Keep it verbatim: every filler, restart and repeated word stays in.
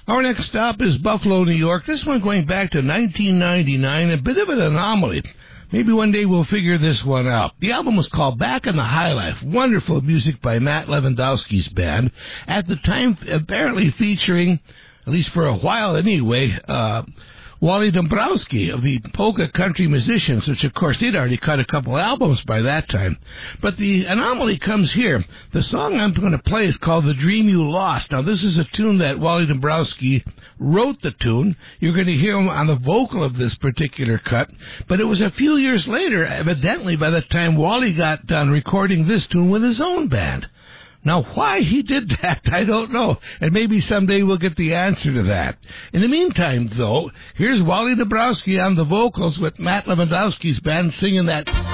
Our next stop is Buffalo, New York. This one going back to nineteen ninety-nine, a bit of an anomaly. Maybe one day we'll figure this one out. The album was called Back in the High Life. Wonderful music by Matt Lewandowski's band. At the time, apparently featuring, at least for a while anyway, uh, Wally Dombrowski of the Polka Country Musicians, which of course he'd already cut a couple albums by that time. But the anomaly comes here. The song I'm going to play is called The Dream You Lost. Now this is a tune that Wally Dombrowski wrote the tune. You're going to hear him on the vocal of this particular cut. But it was a few years later, evidently, by the time Wally got done recording this tune with his own band. Now, why he did that, I don't know, and maybe someday we'll get the answer to that. In the meantime, though, here's Wally Dombrowski on the vocals with Matt Lewandowski's band singing that...